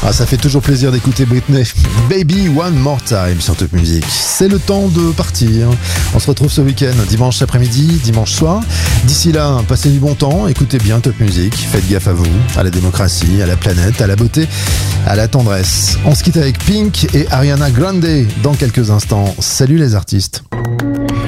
Ah, ça fait toujours plaisir d'écouter Britney. Baby One More Time sur Top Music. C'est le temps de partir. On se retrouve ce week-end, dimanche après-midi, dimanche soir. D'ici là, passez du bon temps, écoutez bien Top Music. Faites gaffe à vous, à la démocratie, à la planète, à la beauté, à la tendresse. On se quitte avec Pink et Ariana Grande dans quelques instants. Salut les artistes.